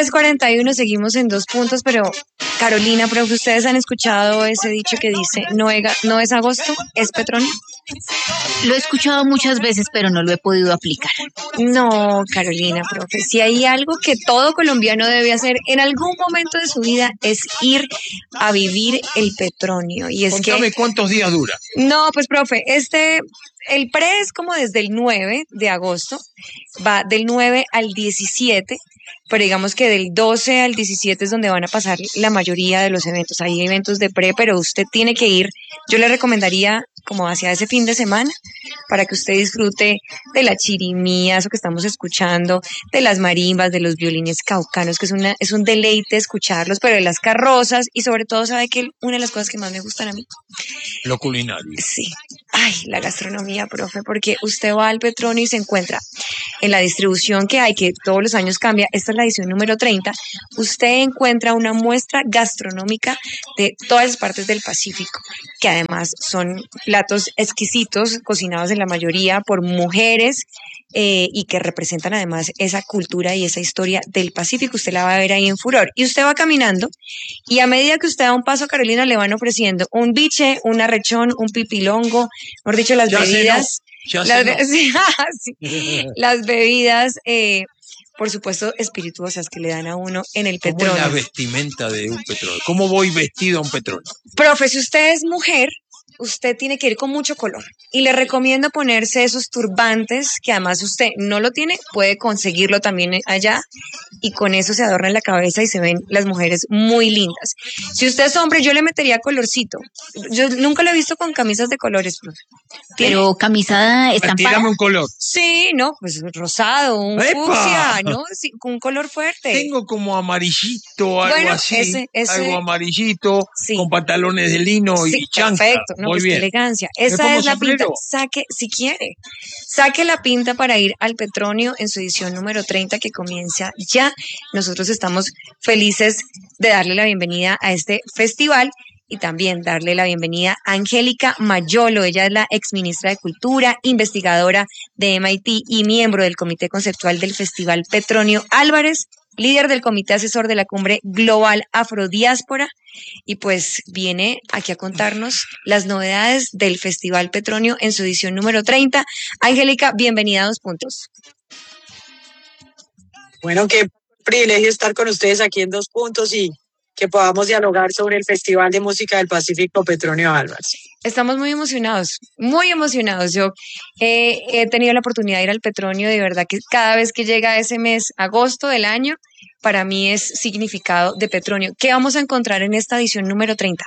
3:41, seguimos en 2 puntos, pero Carolina, profe, ¿ustedes han escuchado ese dicho que dice, no es agosto, es petróleo? Lo he escuchado muchas veces, pero no lo he podido aplicar. No, Carolina, profe, si hay algo que todo colombiano debe hacer en algún momento de su vida es ir a vivir el petróleo. Y es Contame cuántos días dura. No, pues, profe, el pre es como desde el 9 de agosto, va del 9 al 17, pero digamos que del 12 al 17 es donde van a pasar la mayoría de los eventos. Hay eventos de pre, pero usted tiene que ir. Yo le recomendaría como hacia ese fin de semana para que usted disfrute de la chirimía, eso que estamos escuchando, de las marimbas, de los violines caucanos, que es un deleite escucharlos, pero de las carrozas y sobre todo, ¿sabe que una de las cosas que más me gustan a mí? Lo culinario. Sí. Ay, la gastronomía, profe, porque usted va al Petronio y se encuentra en la distribución que hay, que todos los años cambia, esta es la edición número 30, usted encuentra una muestra gastronómica de todas las partes del Pacífico, que además son platos exquisitos, cocinados en la mayoría por mujeres, y que representan además esa cultura y esa historia del Pacífico. Usted la va a ver ahí en furor. Y usted va caminando y a medida que usted da un paso, Carolina, le van ofreciendo un biche, un arrechón, un pipilongo, mejor dicho, las bebidas. Las bebidas, por supuesto, espirituosas que le dan a uno en el ¿Cómo petróleo. es la vestimenta de un petróleo? ¿Cómo voy vestido a un petróleo? Profe, si usted es mujer, usted tiene que ir con mucho color. Y le recomiendo ponerse esos turbantes, que además usted no lo tiene, puede conseguirlo también allá. Y con eso se adorna la cabeza y se ven las mujeres muy lindas. Si usted es hombre, yo le metería colorcito. Yo nunca lo he visto con camisas de colores, profe. Pero camisa estampada. Tírame un color. Sí, no, pues rosado, un fucsia, ¿no? Sí, con un color fuerte. Tengo como amarillito, algo así. Ese, algo amarillito, sí, con pantalones de lino sí, y chancla. perfecto, no, Muy pues bien. qué elegancia. ¿Me Esa pongo es la sombrero? pinta. Saque, si quiere, saque la pinta para ir al Petronio en su edición número 30 que comienza ya. Nosotros estamos felices de darle la bienvenida a este festival y también darle la bienvenida a Angélica Mayolo. Ella es la exministra de Cultura, investigadora de MIT y miembro del Comité Conceptual del Festival Petronio Álvarez, líder del Comité Asesor de la Cumbre Global Afrodiáspora, y pues viene aquí a contarnos las novedades del Festival Petronio en su edición número 30. Angélica, bienvenida a 2 puntos. Bueno, qué privilegio estar con ustedes aquí en 2 puntos y que podamos dialogar sobre el Festival de Música del Pacífico Petronio Álvarez. Estamos muy emocionados, muy emocionados. Yo he tenido la oportunidad de ir al Petronio, de verdad que cada vez que llega ese mes, agosto del año, para mí es significado de Petronio. ¿Qué vamos a encontrar en esta edición número 30?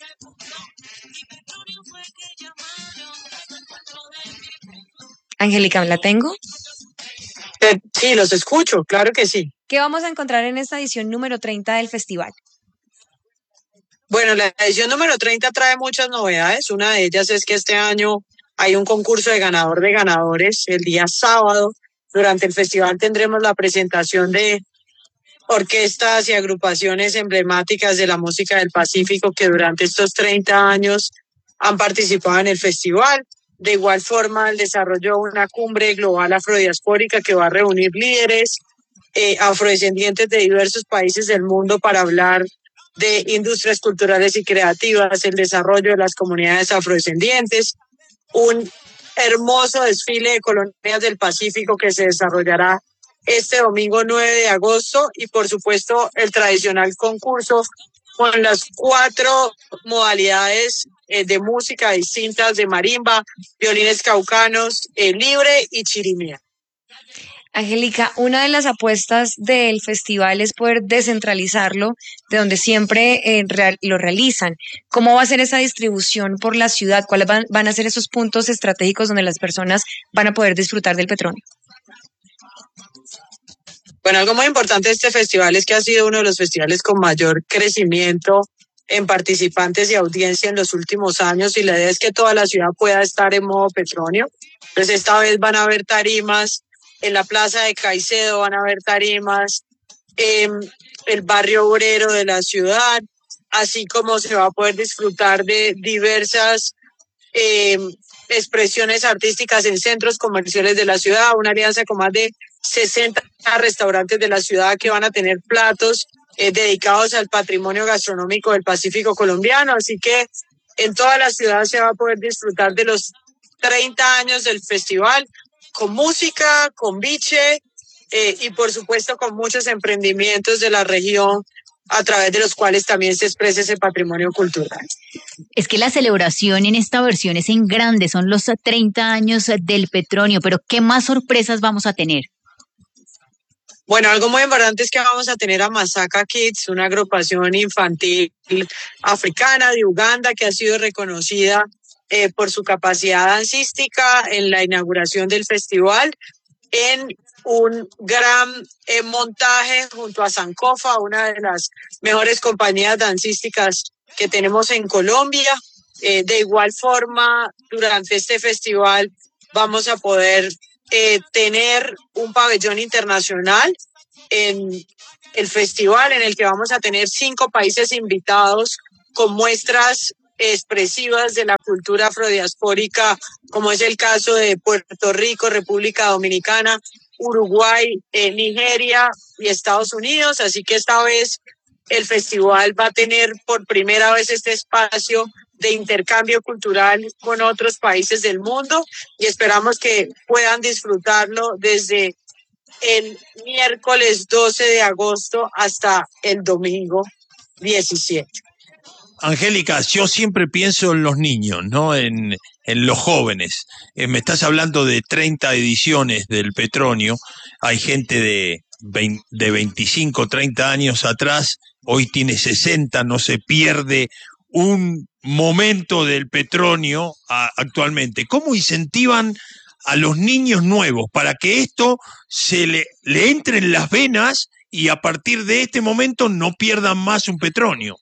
Angélica, ¿la tengo? Sí, los escucho, claro que sí. ¿Qué vamos a encontrar en esta edición número 30 del festival? Bueno, la edición número 30 trae muchas novedades. Una de ellas es que este año hay un concurso de ganador de ganadores. El día sábado, durante el festival, tendremos la presentación de orquestas y agrupaciones emblemáticas de la música del Pacífico que durante estos 30 años han participado en el festival. De igual forma, el desarrollo de una cumbre global afrodiaspórica que va a reunir líderes afrodescendientes de diversos países del mundo para hablar de industrias culturales y creativas, el desarrollo de las comunidades afrodescendientes, un hermoso desfile de colonias del Pacífico que se desarrollará este domingo 9 de agosto y por supuesto el tradicional concurso con las 4 modalidades de música distintas de marimba, violines caucanos, libre y chirimía. Angélica, una de las apuestas del festival es poder descentralizarlo de donde siempre lo realizan. ¿Cómo va a ser esa distribución por la ciudad? ¿Cuáles van a ser esos puntos estratégicos donde las personas van a poder disfrutar del petróleo? Bueno, algo muy importante de este festival es que ha sido uno de los festivales con mayor crecimiento en participantes y audiencia en los últimos años y la idea es que toda la ciudad pueda estar en modo Petronio. Entonces esta vez van a haber tarimas en la Plaza de Caicedo, van a haber tarimas en el barrio obrero de la ciudad, así como se va a poder disfrutar de diversas expresiones artísticas en centros comerciales de la ciudad, una alianza con más de 60 restaurantes de la ciudad que van a tener platos dedicados al patrimonio gastronómico del Pacífico colombiano. Así que en toda la ciudad se va a poder disfrutar de los 30 años del festival con música, con biche y por supuesto con muchos emprendimientos de la región a través de los cuales también se expresa ese patrimonio cultural. Es que la celebración en esta versión es en grande, son los 30 años del Petronio, pero ¿qué más sorpresas vamos a tener? Bueno, algo muy importante es que vamos a tener a Masaka Kids, una agrupación infantil africana de Uganda que ha sido reconocida por su capacidad dancística en la inauguración del festival, en un gran montaje junto a Sankofa, una de las mejores compañías dancísticas que tenemos en Colombia. De igual forma, durante este festival vamos a poder tener un pabellón internacional en el festival, en el que vamos a tener 5 países invitados con muestras expresivas de la cultura afrodiaspórica, como es el caso de Puerto Rico, República Dominicana, Uruguay, Nigeria y Estados Unidos. Así que esta vez el festival va a tener por primera vez este espacio de intercambio cultural con otros países del mundo y esperamos que puedan disfrutarlo desde el miércoles 12 de agosto hasta el domingo 17. Angélica, yo siempre pienso en los niños, ¿no? En los jóvenes. Me estás hablando de 30 ediciones del Petronio. Hay gente de 25, 30 años atrás, hoy tiene 60, no se pierde un momento del Petronio actualmente. ¿Cómo incentivan a los niños nuevos para que esto se le entre en las venas y a partir de este momento no pierdan más un Petronio?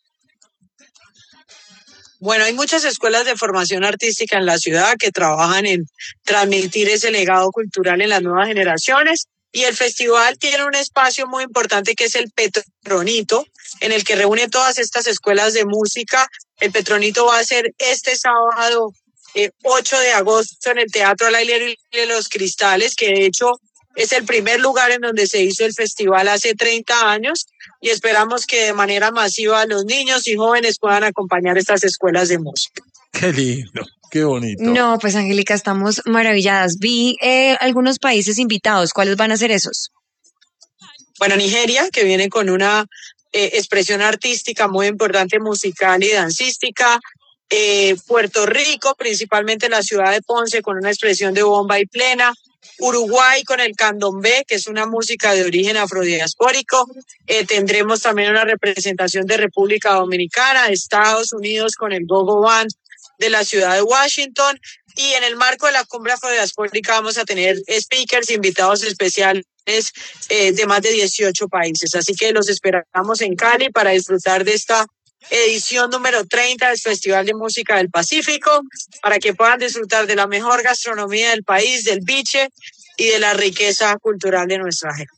Bueno, hay muchas escuelas de formación artística en la ciudad que trabajan en transmitir ese legado cultural en las nuevas generaciones y el festival tiene un espacio muy importante que es el Petronito, en el que reúne todas estas escuelas de música. El Petronito va a ser este sábado 8 de agosto en el Teatro al Aire de los Cristales, que de hecho es el primer lugar en donde se hizo el festival hace 30 años y esperamos que de manera masiva los niños y jóvenes puedan acompañar estas escuelas de música. Qué lindo, qué bonito. No, pues Angélica, estamos maravilladas. Vi algunos países invitados. ¿Cuáles van a ser esos? Bueno, Nigeria, que viene con una expresión artística muy importante, musical y dancística. Puerto Rico, principalmente la ciudad de Ponce, con una expresión de bomba y plena. Uruguay con el candombe, que es una música de origen afrodiaspórico. Tendremos también una representación de República Dominicana, Estados Unidos con el Go-Go Band de la ciudad de Washington. Y en el marco de la cumbre afrodiaspórica vamos a tener speakers, invitados especiales de más de 18 países. Así que los esperamos en Cali para disfrutar de esta edición número 30 del Festival de Música del Pacífico, para que puedan disfrutar de la mejor gastronomía del país, del biche y de la riqueza cultural de nuestra gente.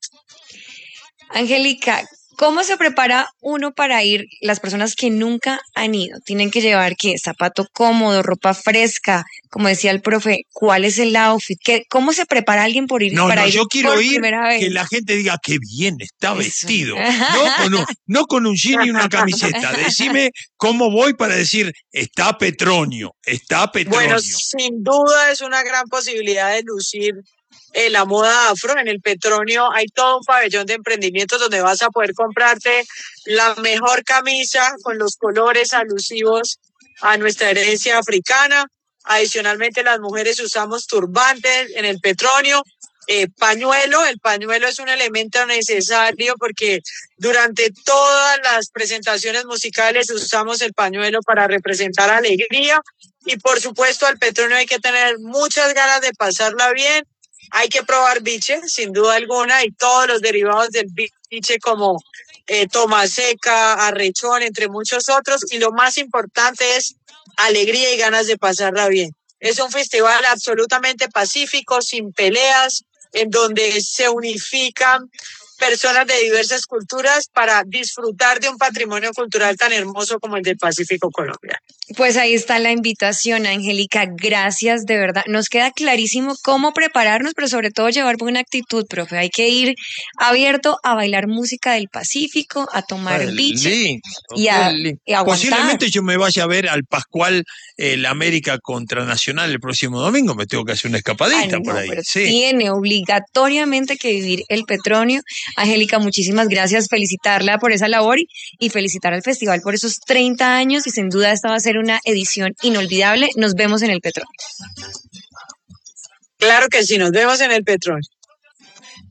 Angélica, ¿cómo se prepara uno para ir? Las personas que nunca han ido tienen que llevar ¿qué? Zapato cómodo, ropa fresca, como decía el profe, ¿cuál es el outfit? ¿Cómo se prepara alguien por ir? Para ir yo quiero por ir primera vez? que la gente diga qué bien está Eso. vestido, no con un jean y una camiseta. Decime cómo voy para decir está Petronio. Bueno, sin duda es una gran posibilidad de lucir la moda afro. En el Petronio hay todo un pabellón de emprendimientos donde vas a poder comprarte la mejor camisa con los colores alusivos a nuestra herencia africana. Adicionalmente, las mujeres usamos turbantes en el Petronio. Pañuelo, el pañuelo es un elemento necesario porque durante todas las presentaciones musicales usamos el pañuelo para representar alegría y por supuesto al Petronio hay que tener muchas ganas de pasarla bien. Hay que probar biche, sin duda alguna, y todos los derivados del biche como tomaseca, arrechón, entre muchos otros. Y lo más importante es alegría y ganas de pasarla bien. Es un festival absolutamente pacífico, sin peleas, en donde se unifican personas de diversas culturas para disfrutar de un patrimonio cultural tan hermoso como el del Pacífico colombiano. Pues ahí está la invitación, Angélica. Gracias, de verdad. Nos queda clarísimo cómo prepararnos, pero sobre todo llevar buena actitud, profe. Hay que ir abierto a bailar música del Pacífico, a tomar biche y a aguantar. Posiblemente yo me vaya a ver al Pascual, el América contra Nacional el próximo domingo. Me tengo que hacer una escapadita por ahí. Pero Sí. tiene obligatoriamente que vivir el Petronio. Angélica, muchísimas gracias. Felicitarla por esa labor y felicitar al festival por esos 30 años y sin duda esta va a ser una edición inolvidable. Nos vemos en el Petronio. Claro que sí, nos vemos en el Petronio.